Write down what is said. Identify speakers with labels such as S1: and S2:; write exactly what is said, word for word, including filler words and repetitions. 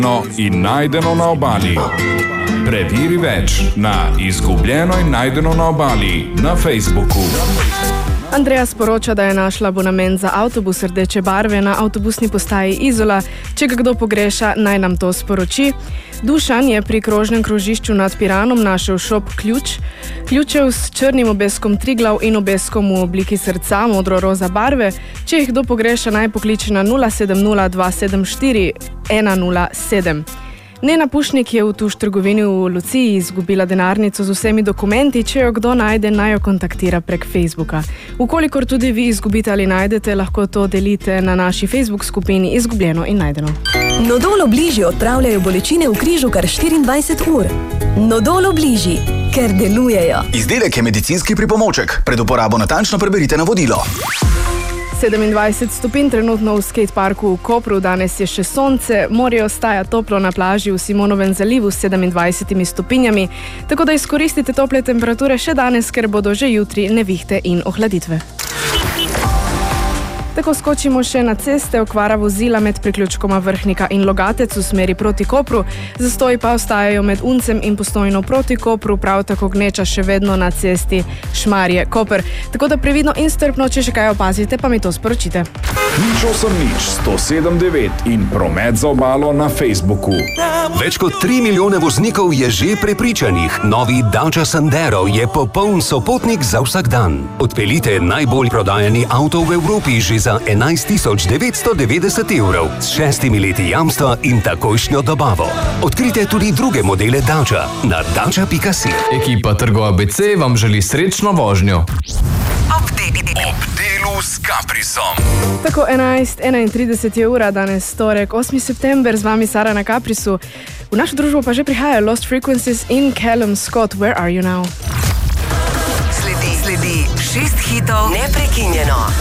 S1: in najdeno na obali. Preveri več na Izgubljeno in najdeno na obali na Facebooku.
S2: Andreja sporoča, da je našla abonament za avtobus rdeče barve na avtobusni postaji Izola. Če ga kdo pogreša, naj nam to sporoči. Dušan je pri krožnem krožišču nad Piranom našel šop Ključ. Ključev s črnim obeskom Triglav in obeskom v obliki srca modro-roza barve. Če jih kdo pogreša, naj pokliče na nula sedem nula dva sedem štiri ena nula sedem. Nena Pušnik je v tuš trgovini v Luciji izgubila denarnico z vsemi dokumenti. Če jo kdo najde, naj jo kontaktira prek Facebooka. Ukolikor tudi vi izgubite ali najdete, lahko to delite na naši Facebook skupini Izgubljeno in najdeno.
S3: Nodol Obliži odpravljajo bolečine v križu kar štiriindvajset ur. Nodol Obliži, ker delujejo.
S4: Izdelek je medicinski pripomoček. Pred uporabo natančno preberite navodilo.
S2: sedemindvajset stopinj trenutno v skateparku v Kopru, danes je še sonce, morje ostaja toplo na plaži v Simonovem zalivu s sedemindvajsetimi stopinjami, tako da izkoristite tople temperature še danes, ker bodo že jutri nevihte in ohladitve. Tako skočimo še na ceste, okvara vozila med priključkoma Vrhnika in Logatec v smeri proti Kopru, zastoji pa ostajajo med Uncem in Postojno proti Kopru, prav tako gneča še vedno na cesti Šmarje-Koper. Tako da previdno in strpno, če še kaj opazite, pa mi to sporočite.
S1: Nič osem nič sto sedem devet in promet za obalo na Facebooku.
S5: Več kot tri milijone voznikov je že prepričanih. Novi Dacia Sandero je popoln sopotnik za vsak dan. Odpeljite najbolj prodajani avto v Evropi že za enajst tisoč devetsto devetdeset evrov s šestimi leti jamstva in takojšnjo dobavo. Odkrite tudi druge modele Dacia na dacia pika si.
S6: Ekipa Trgo A B C vam želi srečno vožnjo.
S5: Ob delu s Caprisom.
S2: Tako enajst enaintrideset je ura, danes torek, osmi september, z vami Sara na Caprisu. V našo družbo pa že prihaja Lost Frequencies in Callum Scott, Where Are You Now?
S3: Sledi, sledi šest hitov neprekinjeno.